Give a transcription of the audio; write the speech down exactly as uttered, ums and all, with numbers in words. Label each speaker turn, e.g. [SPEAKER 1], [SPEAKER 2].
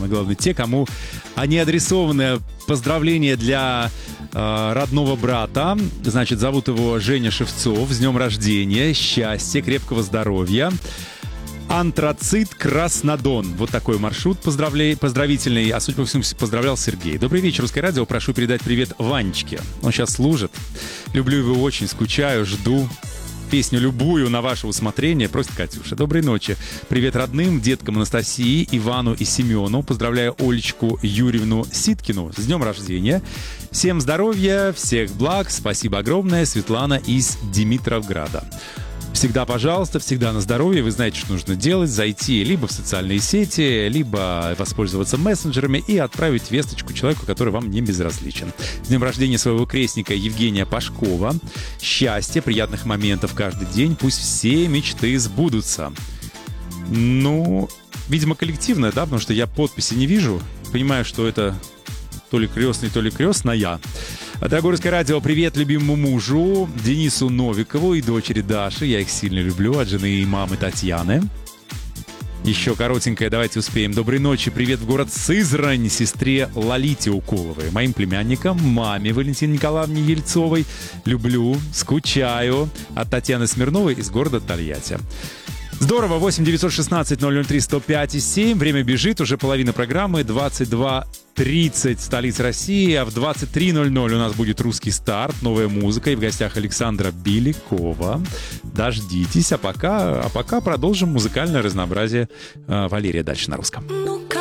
[SPEAKER 1] самое главное, те, кому они адресованы. Поздравления для э, родного брата. Значит, зовут его Женя Шевцов. С днем рождения, счастья, крепкого здоровья. Антрацит Краснодон. Вот такой маршрут поздравля... поздравительный. А судя по всему, поздравлял Сергей. Добрый вечер, Русское радио. Прошу передать привет Ванечке. Он сейчас служит. Люблю его очень, скучаю, жду. Песню любую на ваше усмотрение, просит Катюша. Доброй ночи. Привет родным, деткам Анастасии, Ивану и Семену. Поздравляю Олечку Юрьевну Ситкину с днем рождения. Всем здоровья, всех благ. Спасибо огромное. Светлана из Димитровграда. Всегда, пожалуйста, всегда на здоровье. Вы знаете, что нужно делать. Зайти либо в социальные сети, либо воспользоваться мессенджерами и отправить весточку человеку, который вам не безразличен. С днем рождения своего крестника Евгения Пашкова. Счастья, приятных моментов каждый день. Пусть все мечты сбудутся. Ну, видимо, коллективно, да, потому что я подписи не вижу. Понимаю, что это то ли крестный, то ли крестная. Дорогое Русское радио, привет любимому мужу Денису Новикову и дочери Даши. Я их сильно люблю, от жены и мамы Татьяны. Еще коротенькое, давайте успеем. Доброй ночи, привет в город Сызрань, сестре Лолите Уколовой, моим племянникам, маме Валентине Николаевне Ельцовой. Люблю, скучаю. От Татьяны Смирновой из города Тольятти. Здорово, восемь девятьсот шестнадцать ноль ноль три сто пять и семь. Время бежит, уже половина программы, двадцать два тридцать столица России, а в двадцать три ноль ноль у нас будет русский старт, новая музыка, и в гостях Александра Белякова. Дождитесь, а пока, а пока продолжим музыкальное разнообразие. Валерия дальше на русском.